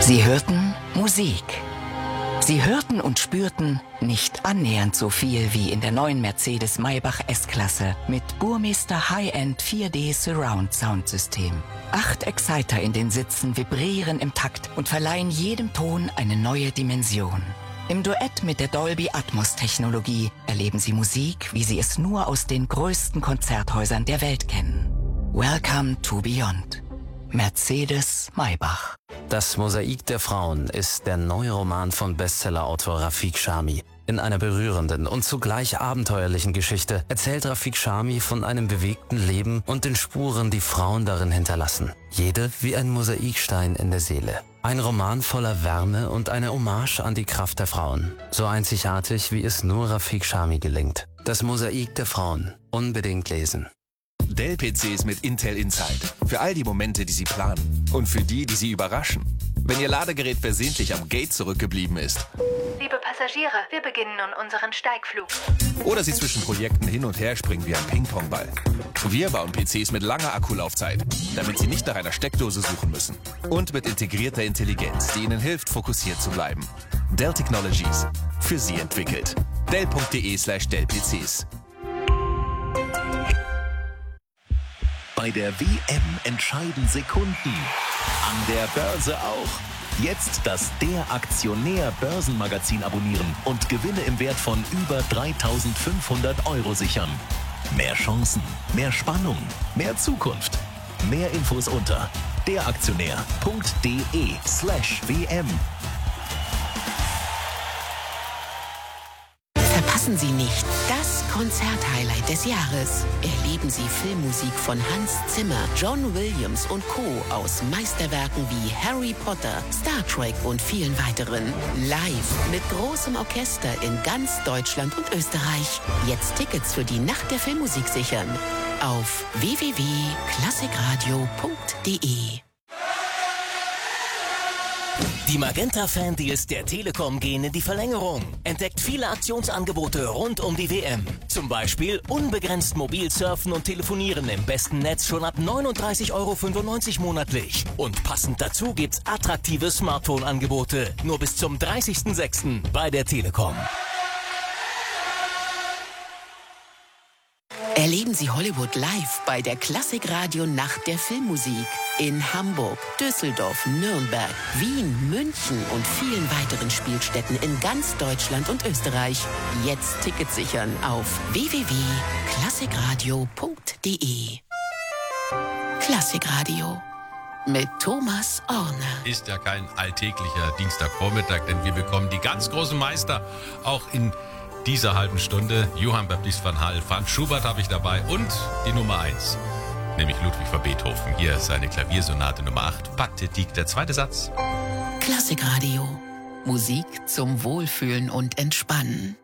Sie hörten Musik. Sie hörten und spürten nicht annähernd so viel wie in der neuen Mercedes Maybach S-Klasse mit Burmester High-End 4D Surround Soundsystem. 8 Exciter in den Sitzen vibrieren im Takt und verleihen jedem Ton eine neue Dimension. Im Duett mit der Dolby Atmos Technologie erleben Sie Musik, wie Sie es nur aus den größten Konzerthäusern der Welt kennen. Welcome to Beyond. Mercedes Maybach. Das Mosaik der Frauen ist der neue Roman von Bestsellerautor Rafiq Shami. In einer berührenden und zugleich abenteuerlichen Geschichte erzählt Rafiq Shami von einem bewegten Leben und den Spuren, die Frauen darin hinterlassen. Jede wie ein Mosaikstein in der Seele. Ein Roman voller Wärme und eine Hommage an die Kraft der Frauen. So einzigartig, wie es nur Rafiq Shami gelingt. Das Mosaik der Frauen. Unbedingt lesen. Dell-PCs mit Intel Inside. Für all die Momente, die Sie planen. Und für die, die Sie überraschen. Wenn Ihr Ladegerät versehentlich am Gate zurückgeblieben ist. Liebe Passagiere, wir beginnen nun unseren Steigflug. Oder Sie zwischen Projekten hin und her springen wie ein Ping-Pong-Ball. Wir bauen PCs mit langer Akkulaufzeit, damit Sie nicht nach einer Steckdose suchen müssen. Und mit integrierter Intelligenz, die Ihnen hilft, fokussiert zu bleiben. Dell Technologies. Für Sie entwickelt. Dell.de/Dell-PCs. Bei der WM entscheiden Sekunden. An der Börse auch. Jetzt das Der Aktionär Börsenmagazin abonnieren und Gewinne im Wert von über 3.500 € sichern. Mehr Chancen, mehr Spannung, mehr Zukunft. Mehr Infos unter deraktionär.de/WM. Verpassen Sie nicht das Konzerthighlight des Jahres. Erleben Sie Filmmusik von Hans Zimmer, John Williams und Co. aus Meisterwerken wie Harry Potter, Star Trek und vielen weiteren. Live mit großem Orchester in ganz Deutschland und Österreich. Jetzt Tickets für die Nacht der Filmmusik sichern. Auf www.klassikradio.de. Die Magenta-Fan-Deals der Telekom gehen in die Verlängerung. Entdeckt viele Aktionsangebote rund um die WM. Zum Beispiel unbegrenzt mobil surfen und telefonieren im besten Netz schon ab 39,95 € monatlich. Und passend dazu gibt's attraktive Smartphone-Angebote. Nur bis zum 30.06. bei der Telekom. Erleben Sie Hollywood live bei der Klassikradio Nacht der Filmmusik. In Hamburg, Düsseldorf, Nürnberg, Wien, München und vielen weiteren Spielstätten in ganz Deutschland und Österreich. Jetzt Tickets sichern auf www.klassikradio.de. Klassikradio mit Thomas Orne. Ist ja kein alltäglicher Dienstagvormittag, denn wir bekommen die ganz großen Meister auch in dieser halben Stunde. Johann Baptist van Hal, Franz Schubert habe ich dabei und die Nummer 1, nämlich Ludwig van Beethoven. Hier ist seine Klaviersonate Nummer 8, Pathétique, der zweite Satz. Klassikradio. Musik zum Wohlfühlen und Entspannen.